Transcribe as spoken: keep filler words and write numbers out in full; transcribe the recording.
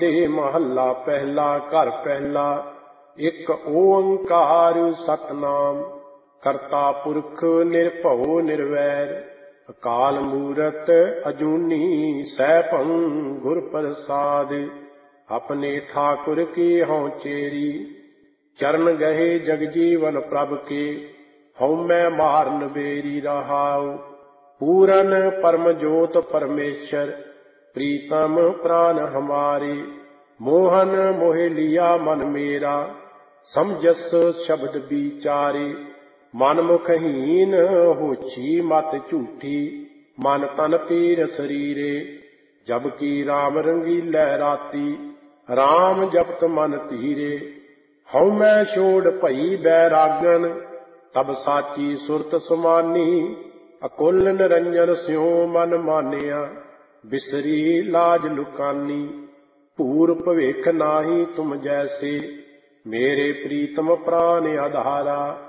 ਤੇ ਮਹੱਲਾ ਪਹਿਲਾ। ਘਰ ਪਹਿਲਾ। ਇੱਕ ਓੰਕਾਰ ਸਤਿਨਾਮ। ਕਰਤਾ ਪੁਰਖ ਨਿਰਭਉ ਨਿਰਵੈਰ। ਅਕਾਲ ਮੂਰਤ ਅਜੂਨੀ ਸੈਭੰ ਗੁਰ ਪ੍ਰਸਾਦਿ। ਆਪਣੇ ਠਾकुर ਕੀ ਹਉ ਚੇਰੀ। ਚਰਨ ਗਏ ਜਗ ਜੀਵਨ ਪ੍ਰਭ ਕੇ। ਹਉਮੈ ਮਾਰਨ ਬੇਰੀ ਰਹਾਉ। ਪੂਰਨ ਪਰਮ ਜੋਤ ਪਰਮੇਸ਼ਰ। ਪ੍ਰੀਤਮ ਪ੍ਰਾਨ ਹਮਾਰੇ। ਮੋਹਨ ਮੋਹਿ ਲਿਆ ਮਨ ਮੇਰਾ। ਸਮਝਸ ਸ਼ਬਦ ਵਿਚਾਰੇ। ਮਨ ਮੁਖਹੀਨ ਹੋਛੀ ਮਤ ਝੂਠੀ। ਮਨ ਤਨ ਪੀਰ ਸਰੀਰੇ। ਜਬ ਕੀ ਰਾਮ ਰੰਗੀਲੇ ਰਾਤੀ। ਰਾਮ ਜਪਤ ਮਨ ਧੀਰੇ। ਹਉਮੈ ਛੋੜ ਭਈ ਬੈਰਾਗਨ। ਤਬ ਸਾਚੀ ਸੁਰਤ ਸਮਾਨੀ। ਅਕੁਲ ਨਿਰੰਜਨ ਸਿਉ ਮਨ ਮਾਨਿਆ। ਬਿਸਰੀ ਲਾਜ ਲੁਕਾਨੀ। ਭੂਰ ਭਵਿਖ ਨਾਹੀ ਤੁਮ ਜੈਸੇ। ਮੇਰੇ ਪ੍ਰੀਤਮ ਪ੍ਰਾਨ ਆਧਾਰਾ।